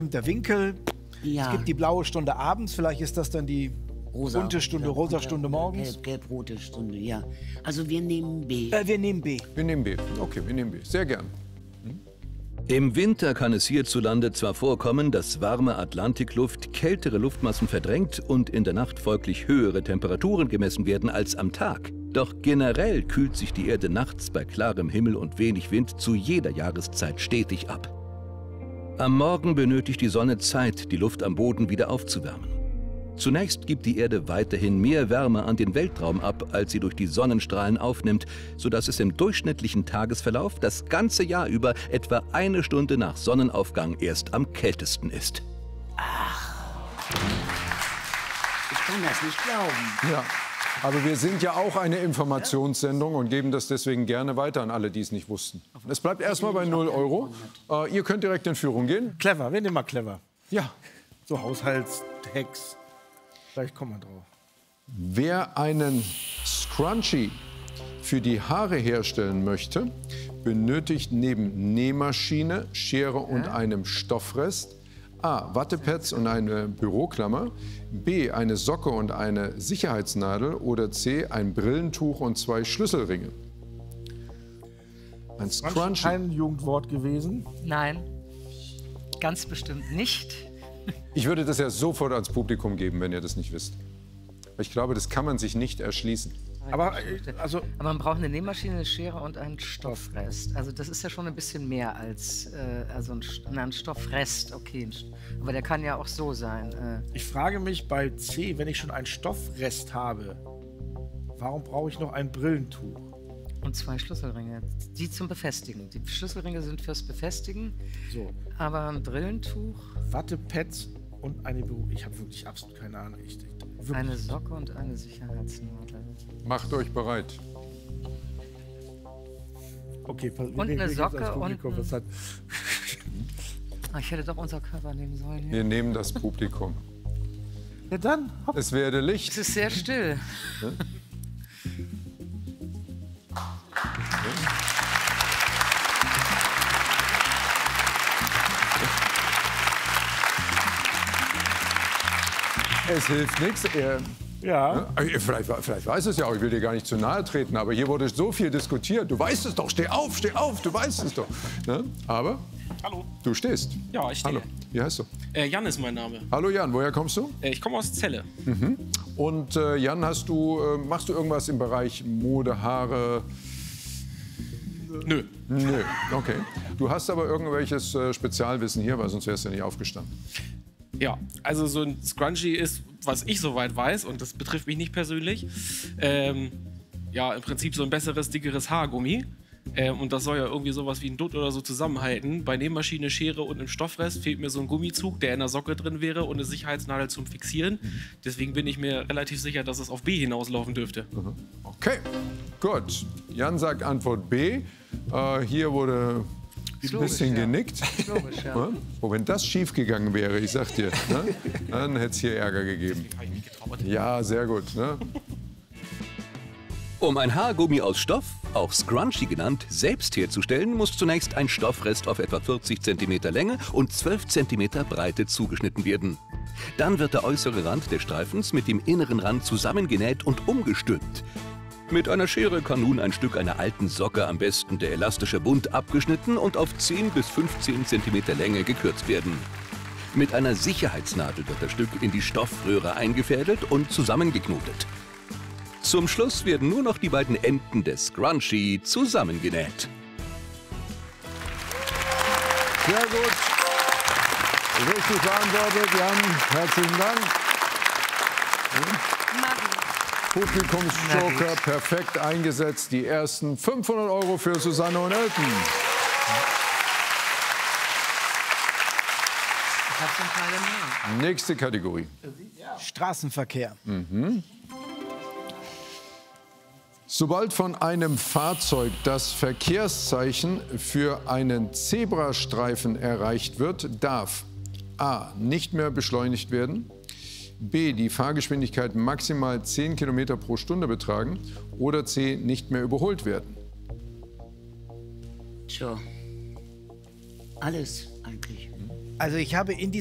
Der Winkel. Ja. Es gibt die blaue Stunde abends, vielleicht ist das dann die bunte Stunde, rosa Stunde morgens. Gelb-rote Stunde, ja. Also wir nehmen B. Wir nehmen B. Wir nehmen B. Okay, wir nehmen B. Sehr gern. Im Winter kann es hierzulande zwar vorkommen, dass warme Atlantikluft kältere Luftmassen verdrängt und in der Nacht folglich höhere Temperaturen gemessen werden als am Tag. Doch generell kühlt sich die Erde nachts bei klarem Himmel und wenig Wind zu jeder Jahreszeit stetig ab. Am Morgen benötigt die Sonne Zeit, die Luft am Boden wieder aufzuwärmen. Zunächst gibt die Erde weiterhin mehr Wärme an den Weltraum ab, als sie durch die Sonnenstrahlen aufnimmt, sodass es im durchschnittlichen Tagesverlauf das ganze Jahr über etwa 1 Stunde nach Sonnenaufgang erst am kältesten ist. Ich kann das nicht glauben. Ja. Aber wir sind ja auch eine Informationssendung und geben das deswegen gerne weiter an alle, die es nicht wussten. Es bleibt erstmal bei 0 €. Ihr könnt direkt in Führung gehen. Clever, wir nehmen mal clever. Ja. So Haushaltshacks. Vielleicht kommen wir drauf. Wer einen Scrunchie für die Haare herstellen möchte, benötigt neben Nähmaschine, Schere und einem Stoffrest A. Wattepads und eine Büroklammer, B. eine Socke und eine Sicherheitsnadel oder C. ein Brillentuch und 2 Schlüsselringe. Ein Scrunchie. Kein Jugendwort gewesen. Nein, ganz bestimmt nicht. Ich würde das ja sofort ans Publikum geben, wenn ihr das nicht wisst. Ich glaube, das kann man sich nicht erschließen. Aber Aber man braucht eine Nähmaschine, eine Schere und einen Stoffrest. Also das ist ja schon ein bisschen mehr als ein Stoffrest. Okay, aber der kann ja auch so sein. ich frage mich bei C, wenn ich schon einen Stoffrest habe, warum brauche ich noch ein Brillentuch? Und 2 Schlüsselringe, die zum Befestigen. Die Schlüsselringe sind fürs Befestigen, So, aber ein Brillentuch, Wattepads und eine Büroklammer. Ich habe wirklich absolut keine Ahnung. Wirklich. eine Socke und eine Sicherheitsnadel. Macht euch bereit. Okay, Und eine Socke und was hat. Ich hätte doch unser Cover nehmen sollen. Hier. Wir nehmen das Publikum. Ja, dann. Hopp. Es werde Licht. Es ist sehr still. Es hilft nichts. Ja. Vielleicht weiß es ja auch, ich will dir gar nicht zu nahe treten, aber hier wurde so viel diskutiert. Du weißt es doch, steh auf, du weißt es doch. Ne? Aber Hallo. du stehst. Ja, ich stehe. Hallo, wie heißt du? Jan ist mein Name. Hallo Jan, woher kommst du? Ich komme aus Celle. Und Jan, machst du irgendwas im Bereich Mode, Haare? Nö. Nö, okay. Du hast aber irgendwelches Spezialwissen hier, weil sonst wärst du ja nicht aufgestanden. Ja, also so ein Scrunchie ist, was ich soweit weiß, und das betrifft mich nicht persönlich, ja, im Prinzip so ein besseres, dickeres Haargummi. Und das soll ja irgendwie sowas wie ein Dutt oder so zusammenhalten. Bei Nähmaschine, Schere und einem Stoffrest fehlt mir so ein Gummizug, der in der Socke drin wäre und eine Sicherheitsnadel zum Fixieren. Deswegen bin ich mir relativ sicher, dass es auf B hinauslaufen dürfte. Okay, gut. Jan sagt Antwort B. Hier wurde ein bisschen genickt. Logisch, ja. Oh, wenn das schief gegangen wäre, ich sag dir, ne, dann hätte es hier Ärger gegeben. Ja, sehr gut. Ne? Um ein Haargummi aus Stoff, auch Scrunchie genannt, selbst herzustellen, muss zunächst ein Stoffrest auf etwa 40 cm Länge und 12 cm Breite zugeschnitten werden. Dann wird der äußere Rand des Streifens mit dem inneren Rand zusammengenäht und umgestülpt. Mit einer Schere kann nun ein Stück einer alten Socke, am besten der elastische Bund, abgeschnitten und auf 10 bis 15 cm Länge gekürzt werden. Mit einer Sicherheitsnadel wird das Stück in die Stoffröhre eingefädelt und zusammengeknotet. Zum Schluss werden nur noch die beiden Enden des Scrunchie zusammengenäht. Sehr gut. Richtig beantwortet, Jan. Herzlichen Dank. Publikumsjoker perfekt eingesetzt. Die ersten 500 € für Susanne und Elton. Ich habe schon Teile mehr. Nächste Kategorie. Straßenverkehr. Sobald von einem Fahrzeug das Verkehrszeichen für einen Zebrastreifen erreicht wird, darf A. nicht mehr beschleunigt werden, B. die Fahrgeschwindigkeit maximal 10 km pro Stunde betragen oder C. nicht mehr überholt werden. Tja. Alles eigentlich. Also ich habe in